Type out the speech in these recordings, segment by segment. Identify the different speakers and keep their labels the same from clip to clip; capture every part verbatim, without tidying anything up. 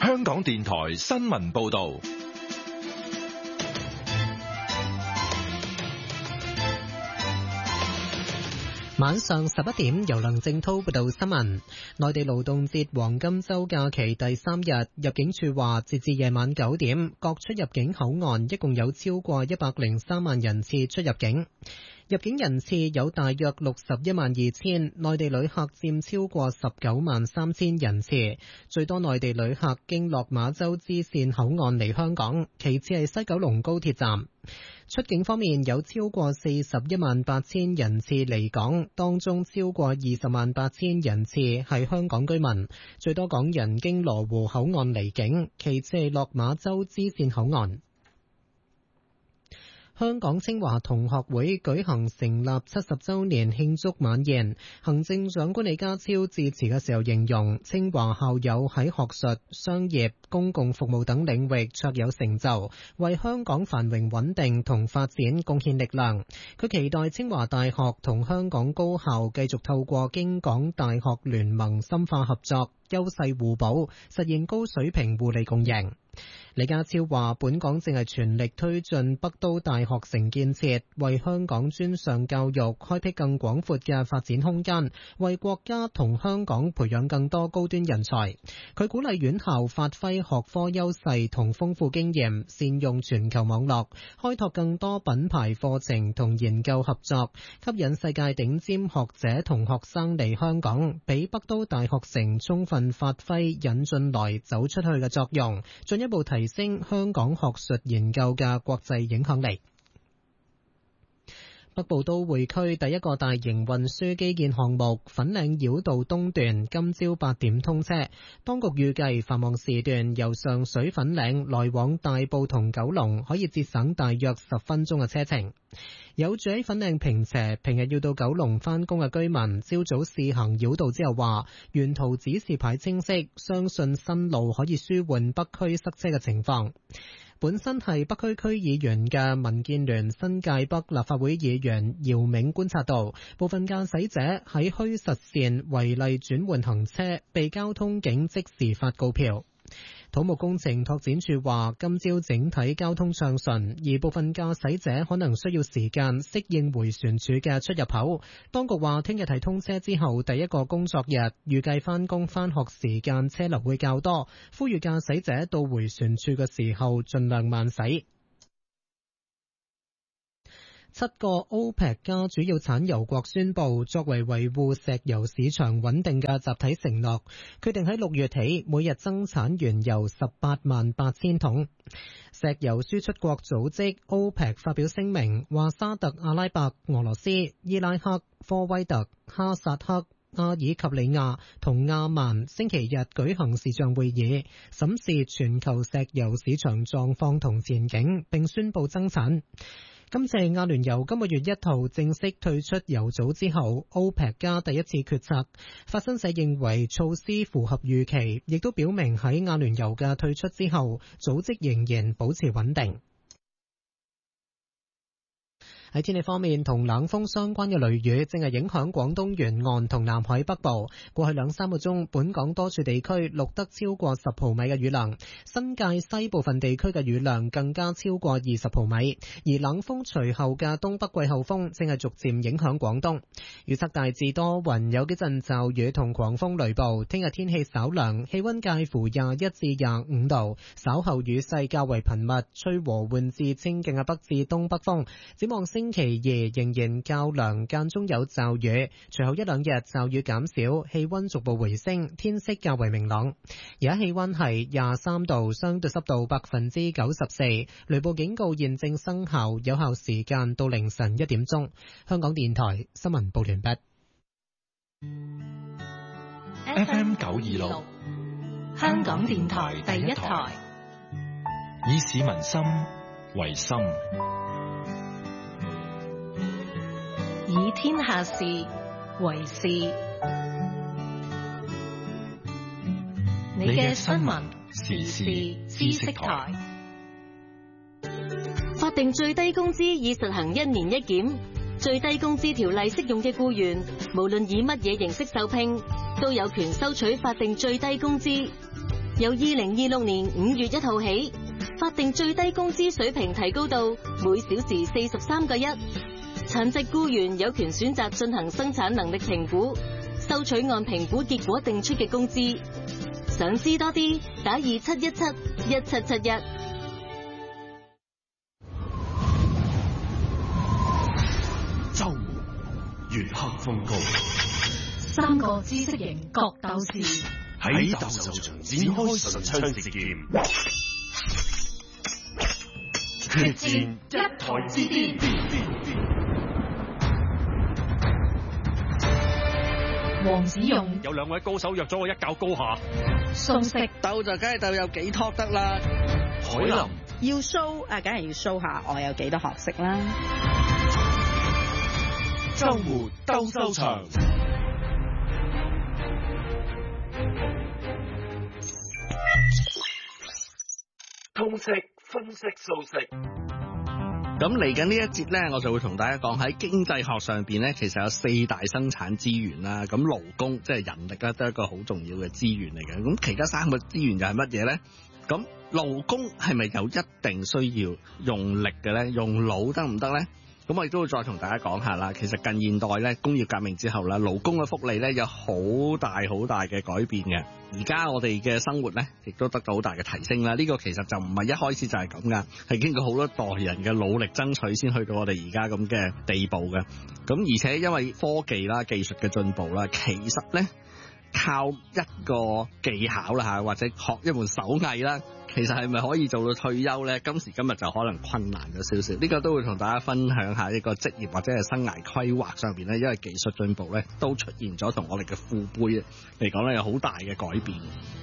Speaker 1: 香港電台新聞報道。
Speaker 2: 晚上十一點，由梁正濤報道新聞。內地勞動節黃金週假期第三日，入境處話，截至夜晚九點，各出入境口岸一共有超過一百零三萬人次出入境。入境人次有大約六十一萬二千，內地旅客佔超過十九萬三千人次。最多內地旅客經落馬洲支線口岸嚟香港，其次係西九龍高鐵站。出境方面有超過四十一萬八千人次離港，當中超過二十萬八千人次係香港居民。最多港人經羅湖口岸離境，其次係落馬洲支線口岸。香港清華同學會舉行成立七十週年慶祝晚宴，行政長官李家超致辭嘅時候形容，清華校友喺學術、商業、公共服務等領域卓有成就，為香港繁榮穩定同發展貢獻力量。佢期待清華大學同香港高校繼續透過京港大學聯盟深化合作，優勢互補，實現高水平互利共贏。李家超話，本港正係全力推進北都大學城建設，為香港專上教育開闢更廣闊嘅發展空間，為國家同香港培養更多高端人才。佢鼓勵院校發揮學科優勢同豐富經驗，善用全球網絡，開拓更多品牌課程同研究合作，吸引世界頂尖學者同學生嚟香港，俾北都大學城充分發揮引進來走出去嘅作用，進一步提升香港學術研究嘅國際影響力。北部都會區第一個大型運輸基建項目粉嶺繞道東段今朝八點通車，當局預計繁忙時段由上水粉嶺來往大埔同九龍可以節省大約十分鐘嘅車程。有住喺粉嶺坪輋，平日要到九龍返工嘅居民，朝早試行繞道之後話，沿途指示牌清晰，相信新路可以舒緩北區塞車嘅情況。本身係北區區議員嘅民建聯新界北立法會議員姚銘觀察到，部分駕駛者喺虛實線違例轉換行車，被交通警即時發告票。土木工程拓展署話，今朝整體交通暢順，而部分駕駛者可能需要時間適應迴旋處嘅出入口。當局話，聽日係通車之後第一個工作日，預計返工返學時間車流會較多，呼籲駕駛者到迴旋處嘅時候盡量慢駛。七個 OPEC 加主要產油國宣布，作為維護石油市場穩定嘅集體承諾，決定喺六月起每日增產原油十八萬八千桶。石油輸出國組織 OPEC 發表聲明，話沙特阿拉伯、俄羅斯、伊拉克、科威特、哈薩克、阿爾及利亞同亞曼星期日舉行視像會議，審視全球石油市場狀況同前景，並宣布增產。今次亞聯酋今個月一號正式退出油組之後 ，OPEC 加第一次決策。法新社認為措施符合預期，亦都表明喺亞聯酋嘅退出之後，組織仍然保持穩定。喺天氣方面，同冷鋒相關嘅雷雨正係影響廣東沿岸同南海北部。過去兩三個鐘，本港多處地區錄得超過十毫米嘅雨量，新界西部分地區嘅雨量更加超過二十毫米。而冷鋒隨後嘅東北季候風正係逐漸影響廣東。預測大致多雲，有幾陣驟雨同狂風雷暴。聽日天氣稍涼，氣溫介乎廿一至廿五度。稍後雨勢較為頻密，吹和緩至清勁嘅北至東北風。展望星期二仍然較涼，間中有驟雨，隨後一兩日驟雨減少，氣溫逐步回升，天色較為明朗。而家氣溫係廿三度，相對濕度百分之九十四，雷暴警告現正生效，有效時間到凌晨一點鐘。香港電台新聞報完畢。
Speaker 1: F M 九二六，
Speaker 3: 香港電台第一台，
Speaker 1: 以市民心為心，
Speaker 3: 以天下事為事。你嘅新聞時事知識台。
Speaker 4: 法定最低工資已實行一年一檢，最低工資條例適用嘅僱員，無論以乜嘢形式受聘，都有權收取法定最低工資。 由二零二六年五月一號起，法定最低工資水平提高到每小時四十三個一。殘疾僱員有權選擇進行生產能力評估，收取按評估結果定出嘅工資。想知多啲，打二七一七一七七一。
Speaker 1: 周末月黑風高，
Speaker 3: 三個知識型角鬥士
Speaker 1: 喺鬥獸場展開唇槍舌劍，決戰一台之巔。
Speaker 3: 黃子勇
Speaker 5: 有兩位高手約咗我一較高下，
Speaker 3: 蘇軾
Speaker 6: 鬥就梗係鬥有幾托得啦。
Speaker 1: 海林
Speaker 7: 要 show 啊，梗係要 show 下我有幾多學識啦。
Speaker 1: 周末鬥獸場。通識分析蘇軾。
Speaker 6: 咁嚟緊呢一節呢，我就會同大家講喺經濟學上邊呢，其實有四大生產資源啦。咁勞工即係人力咧，都係一個好重要嘅資源嚟嘅。咁其他三個資源又係乜嘢呢？咁勞工係咪有一定需要用力嘅呢？用腦得唔得呢？咁我亦都會再同大家講下啦。其實近現代咧，工業革命之後啦，勞工嘅福利咧有好大好大嘅改變嘅。而家我哋嘅生活咧，亦都得到好大嘅提升啦。呢個其實就唔係一開始就係咁噶，係經過好多代人嘅努力爭取先去到我哋而家咁嘅地步嘅。咁而且因為科技啦、技術嘅進步啦，其實咧靠一個技巧啦嚇，或者學一門手藝啦，其實係咪可以做到退休呢？今時今日就可能困難咗少少。呢個都會同大家分享下一個職業或者係生涯規劃上邊呢，因為技術進步呢都出現咗，同我哋嘅父輩嚟講呢有好大嘅改變。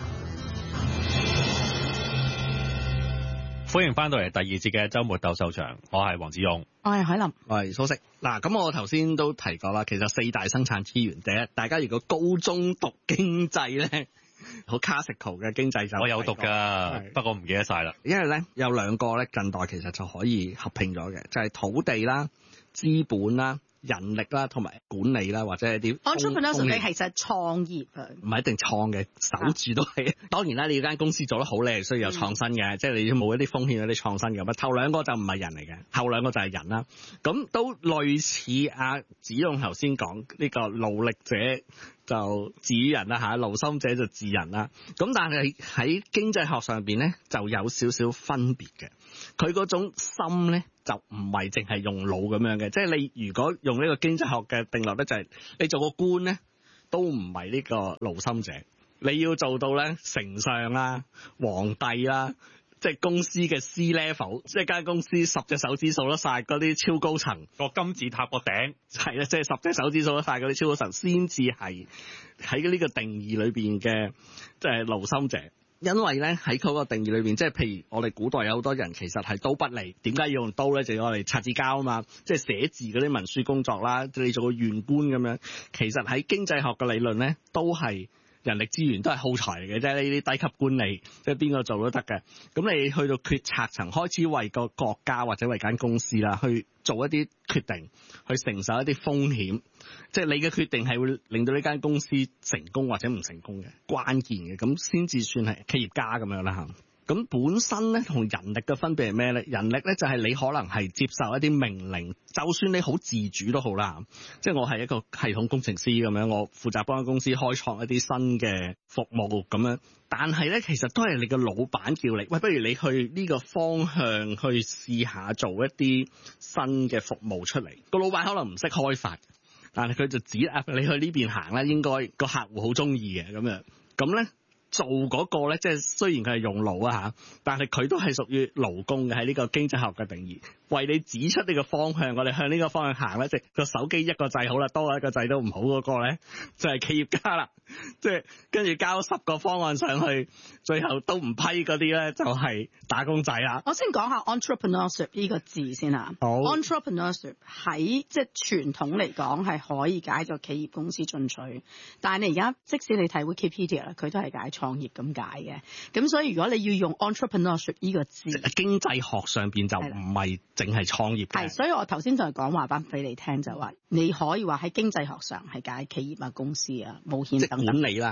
Speaker 5: 歡迎翻到嚟第二節嘅周末鬥獸場，我係黃子勇，
Speaker 7: 我係海林，
Speaker 6: 我係蘇軾。嗱，咁我頭先都提過啦，其實四大生產資源，第一，大家如果高中讀經濟咧，好 classical 嘅經濟就
Speaker 5: 我有讀噶，不過唔記得晒啦。
Speaker 6: 因為咧有兩個咧近代其實就可以合併咗嘅，就係、是、土地啦、資本啦、人力啦，同埋管理啦，或者係啲
Speaker 7: entrepreneurship 其實係創業啊，
Speaker 6: 唔係一定創嘅，守住都係。當然啦，你要間公司做得好，你係需要有創新嘅，嗯、即係你冇一啲風險、有啲創新嘅。咁頭兩個就唔係人嚟嘅，後兩個就係人啦。咁都類似阿子勇頭先講呢個勞力者就治於人啦嚇，勞心者就治人啦。咁但係喺經濟學上邊咧就有少少分別嘅。佢嗰種心咧就唔係淨係用腦咁樣嘅，即係你如果用呢個經濟學嘅定律咧，就係你做個官咧都唔係呢個勞心者，你要做到咧丞相啦、皇帝啦，即係公司嘅 C level， 即係間公司十隻手指數得晒嗰啲超高層，
Speaker 5: 個金字塔個頂
Speaker 6: 係啦，即係十隻手指數得晒嗰啲超高層，先至係喺呢個定義裏邊嘅即係勞心者。因為咧喺嗰個定義裏邊，即係譬如我哋古代有好多人其實係刀不利，點解要用刀咧？就要我哋擦紙膠啊嘛，即係寫字嗰啲文書工作啦，你做個縣官咁樣，其實喺經濟學嘅理論咧，都係人力資源都係耗材嚟嘅啫。呢啲低級官吏，即係邊個做都得嘅。咁你去到決策層，開始為個國家或者為間公司啦，去做一啲決定，去承受一啲風險。即係你嘅決定係會令到呢間公司成功或者唔成功嘅關鍵嘅，咁先至算係企業家咁樣啦嚇。咁本身咧同人力嘅分別係咩咧？人力咧就係你可能係接受一啲命令，就算你好自主都好啦。即係我係一個系統工程師咁樣，我負責幫間公司開創一啲新嘅服務咁樣。但係咧，其實都係你個老闆叫你，喂，不如你去呢個方向去試下做一啲新嘅服務出嚟。個老闆可能唔識開發，但係佢就指啊，你去呢邊行咧，應該個客戶好中意嘅咁樣。咁咧做嗰個咧，即係雖然佢係用腦啊嚇，但係佢都係屬於勞工嘅，喺呢個經濟學嘅定義，為你指出呢個方向，我哋向呢個方向行咧，即係個手機一個掣好啦，多一個掣都唔好嗰個咧，就係企業家啦。即係跟住交十個方案上去，最後都唔批嗰啲咧，就係打工仔啦。
Speaker 7: 我先講下 entrepreneurship 呢個字先啊。
Speaker 6: 好
Speaker 7: entrepreneurship 喺即係傳統嚟講係可以解作企業公司進取，但係你而家即使你睇 Wikipedia 啦，佢都係解創業咁解嘅。咁所以如果你要用 entrepreneurship 呢個字，
Speaker 6: 經濟學上邊就唔係淨係創業嘅。
Speaker 7: 係，所以我頭先就係講話翻俾你聽，就話你可以話喺經濟學上係解企業啊、公司啊、冒險等等。
Speaker 6: 管理啦，係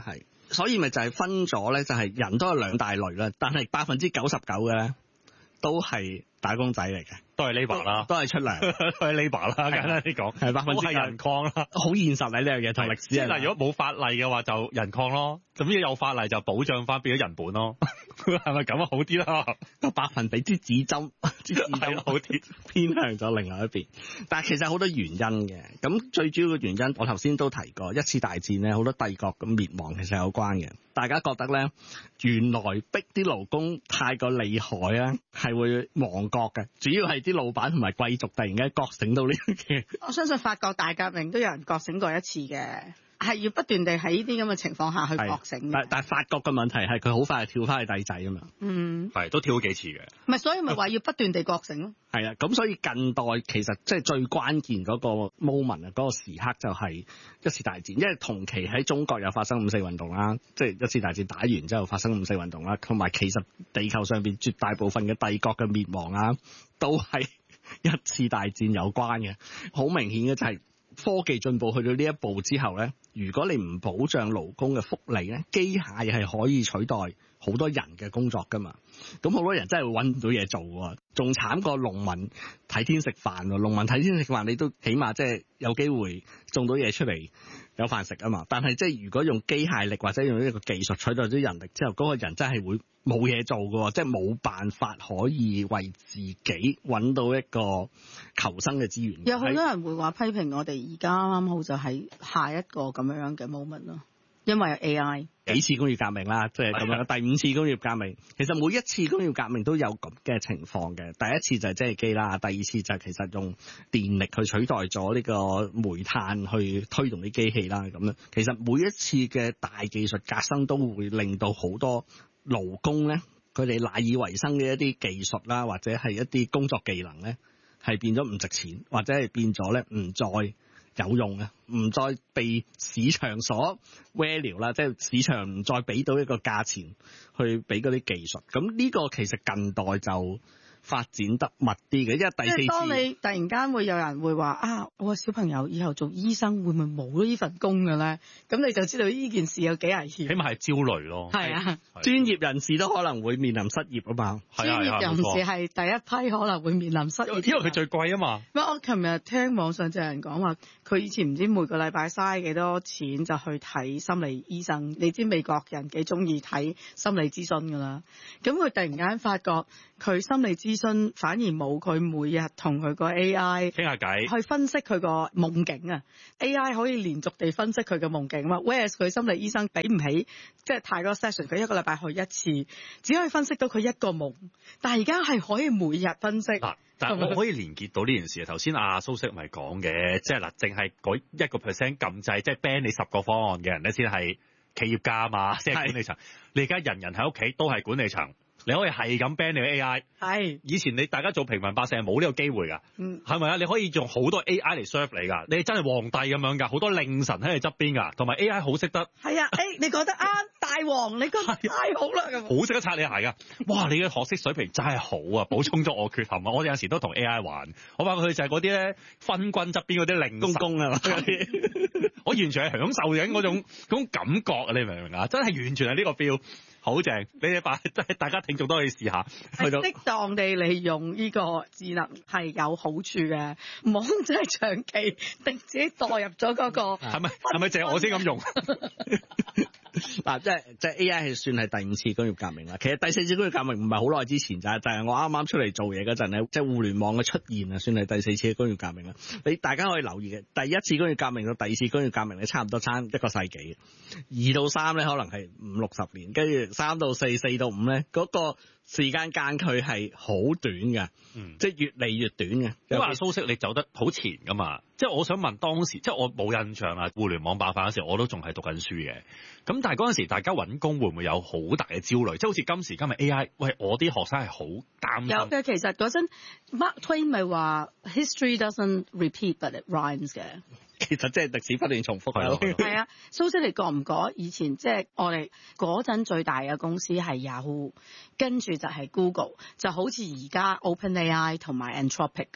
Speaker 6: 所以咪就係分咗咧，就係、是、人都有兩大類啦，但係百分之九十九嘅咧都係打工仔嚟嘅。
Speaker 5: 都係 labour 啦，
Speaker 6: 都係出糧，
Speaker 5: 都係 labour 啦，簡單啲講，
Speaker 6: 係百分之
Speaker 5: 都係人礦啦，
Speaker 6: 好現實喺呢樣嘢同歷史。
Speaker 5: 即係如果冇法例嘅話，就人礦咯；咁如果有法例就保障翻變咗人本咯，係咪咁啊？好啲啦，
Speaker 6: 個百分比之指針，之指針好啲，偏向咗另外一邊。但係其實好多原因嘅，咁最主要嘅原因，我頭先都提過，一次大戰咧，好多帝國咁滅亡其實有關嘅。大家覺得咧，原來逼啲勞工太過厲害啊，係會亡國嘅，主要係啲老闆同埋貴族突然間覺醒到呢樣嘢。
Speaker 7: 我相信法國大革命都有人覺醒過一次嘅，係要不斷地喺呢啲咁嘅情況下去覺醒。
Speaker 6: 但但法國嘅問題係佢好快就跳翻去帝制啊嘛。嗯，
Speaker 5: 係都跳咗幾次嘅。
Speaker 7: 唔係，所以咪話要不斷地覺醒咯。
Speaker 6: 係啊，咁所以近代其實即係最關鍵嗰個 moment 啊，嗰個時刻就係一次大戰，因為同期喺中國又發生五四運動啦，即係一次大戰打完之後發生五四運動啦，同埋其實地球上邊絕大部分嘅帝國嘅滅亡啊，都係一次大戰有關嘅。好明顯嘅就係科技進步去到呢一步之後咧，如果你唔保障勞工嘅福利咧，機械係可以取代好多人嘅工作噶嘛。咁好多人真係會揾唔到嘢做喎，仲慘過農民睇天食飯喎。農民睇天食飯，你都起碼即係有機會種到嘢出嚟，有飯食啊嘛。但係即係如果用機械力或者用一個技術取代咗人力之後，嗰、那個人真係會冇嘢做㗎喎，即係冇辦法可以為自己揾到一個求生嘅資源。
Speaker 7: 有好多人會話批評我哋而家啱啱好就係下一個咁樣嘅 moment 咯。因為有 A I
Speaker 6: 幾次工業革命啦，即係咁樣。第五次工業革命，其實每一次工業革命都有咁嘅情況嘅。第一次就係蒸汽機啦，第二次就係其實用電力去取代咗呢個煤炭去推動啲機器啦。咁樣其實每一次嘅大技術革新都會令到好多勞工咧，佢哋賴以為生嘅一啲技術啦，或者係一啲工作技能咧，係變咗唔值錢，或者係變咗咧唔再有用嘅，唔再被市場所 value 啦，即係市場唔再俾到一個價錢去俾嗰啲技術。咁呢個其實近代就發展得密啲嘅，因為第四次。
Speaker 7: 即係當你突然間會有人會話啊，我個小朋友以後做醫生會唔會冇咗呢份工嘅咧？咁你就知道呢件事有幾危險。
Speaker 5: 起碼係焦慮咯。
Speaker 7: 係啊，
Speaker 6: 專業人士都可能會面臨失業啊嘛。
Speaker 7: 專業人士係第一批可能會面臨失業，
Speaker 5: 因為佢最貴啊嘛。
Speaker 7: 乜我琴日聽網上就有人講話，佢以前唔知每個禮拜嘥幾多錢就去睇心理醫生。你知美國人幾中意睇心理諮詢㗎啦。咁佢突然間發覺佢心理諮詢反而冇佢每日同佢個 A I
Speaker 5: 傾下偈，
Speaker 7: 去分析佢個夢境啊。A I 可以連續地分析佢嘅夢境嘛。Whereas 佢心理醫生俾唔起，即係太多 session，佢一個禮拜去一次，只可以分析到佢一個夢。但係而家係可以每日分析。
Speaker 5: 嗱，但係我可以連結到呢件事啊。頭先阿蘇軾咪講嘅，即係嗱，淨係嗰一個 percent 撳掣，即係 ban 你十個方案嘅人咧，先係企業家啊嘛，即係管理層。你而家人人喺屋企都係管理層。你可以係咁 ban 你嘅 A I， 係以前你大家做平民百姓係冇呢個機會㗎，嗯，係咪啊？你可以用好多 A I 嚟 serve 你㗎，你真係皇帝咁樣㗎，好多令臣喺你側邊㗎，同埋 A I 好識得，係啊，誒、欸，你覺得啱，大王，你覺得太好啦，咁好識得擦你鞋㗎，哇！你嘅學識水平真係好啊，補充咗我缺陷啊！我有陣時都同 A I 玩，我發覺佢就係嗰啲咧昏君側邊嗰啲令公公啊，我完全係享受緊嗰種嗰種感覺啊！你明唔明啊？真係完全係呢個 feel。好正！你哋把真係大家聽眾都可以試下，去到適當地利用呢個智能係有好處嘅，唔好真係長期定自己墮入咗嗰個。係咪係咪淨係我先咁用？嗱，即係即係 A I 係算係第五次工業革命啦。其實第四次工業革命唔係好耐之前就係就係我啱啱出嚟做嘢嗰陣咧，即係互聯網嘅出現啊，算係第四次工業革命啦。你大家可以留意嘅，第一次工業革命到第二次工業革命咧，差唔多差一個世紀。二到三咧可能係五六十年，跟住三到四、四到五咧嗰個時間間距係好短嘅，嗯，即係越嚟越短嘅。因為蘇軾你走得好前噶嘛，即係我想問當時，即係我冇印象啊，互聯網爆發嗰時候我都仲係讀緊書嘅。咁但係嗰陣時大家揾工會唔會有好大嘅焦慮？即係好似今時今日 A I， 喂，我啲學生係好擔心。有嘅，其實嗰陣 Mark Twain 咪話 History doesn't repeat but it rhymes 嘅。其實即係歷史不斷重複咯。係啊，蘇軾你覺唔覺以前即係我哋嗰陣最大嘅公司係 Yahoo， 跟住就係 Google， 就好似而家 OpenAI 同埋 Anthropic 咁啊。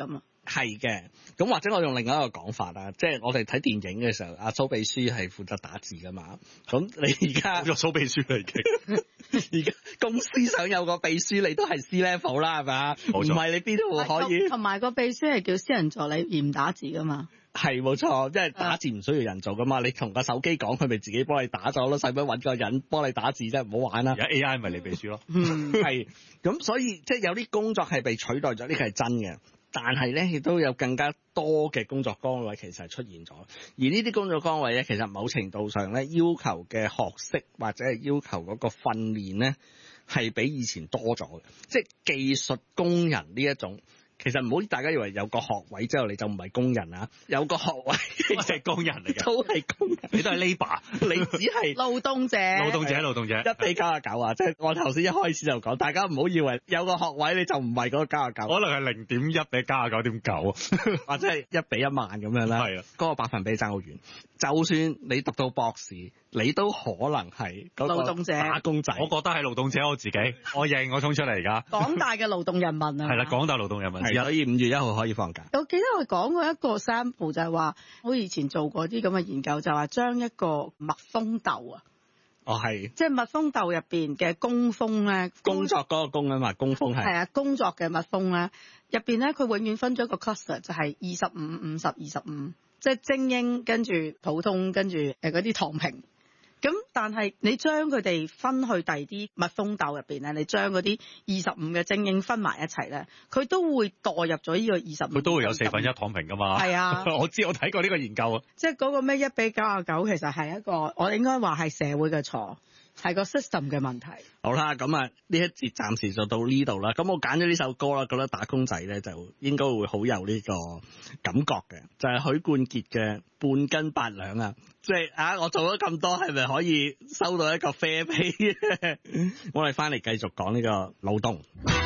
Speaker 6: 係嘅，咁或者我用另外一個講法啦，即係我哋睇電影嘅時候，阿蘇秘書係負責打字噶嘛，咁你而家
Speaker 5: 做蘇秘書嚟嘅，
Speaker 6: 而家公司想有個秘書，你都係 C level 啦，係咪啊？唔係你邊度可以？
Speaker 7: 同埋個秘書係叫私人助理而唔打字噶嘛？
Speaker 6: 係冇錯，即係打字唔需要人做噶嘛，你同個手機講，佢咪自己幫你打咗咯，使乜揾個人幫你打字啫？唔好玩啦！
Speaker 5: 而家 A I 咪你秘書咯，
Speaker 6: 嗯，係咁，所以即係有啲工作係被取代咗，呢個係真嘅。但係咧，亦都有更加多嘅工作崗位其實係出現咗，而呢啲工作崗位咧，其實某程度上咧，要求嘅學識或者係要求嗰個訓練咧，係比以前多咗嘅，即係技術工人呢一種。其實唔好大家以為有個學位之後你就唔係工人啊，有個學位
Speaker 5: 你係工人嚟嘅，
Speaker 6: 都係工人，
Speaker 5: 你都係 labour，
Speaker 6: 你只係
Speaker 7: 勞動者，
Speaker 5: 勞動者，勞動者，
Speaker 6: 一比九啊九啊！即係我頭先一開始就講，大家唔好以為有個學位你就唔係嗰個九啊九，
Speaker 5: 可能係零點一比九啊九點九，
Speaker 6: 或者係一比一萬咁樣啦。係啊，嗰個百分比爭好遠。就算你讀到博士，你都可能係嗰個
Speaker 7: 勞動者
Speaker 6: 打工仔。
Speaker 5: 我覺得係勞動者，我自己，我認我衝出嚟而家。
Speaker 7: 廣大嘅勞動人民啊，
Speaker 5: 係啦，廣大勞動人民之一。
Speaker 6: 所以五月一號可以放假。
Speaker 7: 我記得我講過一個 sample 就係話，我以前做過啲咁嘅研究，就話將一個蜜蜂竇啊，
Speaker 6: 哦係，
Speaker 7: 即係蜜蜂竇入邊嘅工蜂咧，
Speaker 6: 工作嗰個工啊嘛，工蜂係。
Speaker 7: 係啊，工作嘅蜜蜂咧，入邊咧佢永遠分咗一個 cluster，就係二十五、五十、二十五，即係精英跟住普通跟住誒嗰啲躺平。咁但係你將佢哋分去第二啲蜜蜂竇入邊咧，你將嗰啲二十五嘅精英分埋一齊咧，佢都會墮入咗呢個二十五。
Speaker 5: 佢都會有四分一躺平噶嘛。
Speaker 7: 係啊，
Speaker 5: 我知我睇過呢個研究啊。
Speaker 7: 即係嗰個咩一比九啊九，其實係一個我應該話係社會嘅錯，係個 system 嘅問題。
Speaker 6: 好啦，咁啊呢一節暫時就到呢度啦。咁我揀咗呢首歌啦，覺得打工仔咧就應該會好有呢個感覺嘅，就係、是、許冠傑嘅半斤八兩啊！即係啊，我做咗咁多，係咪可以收到一個 fair pay？我哋翻嚟繼續講呢個勞動。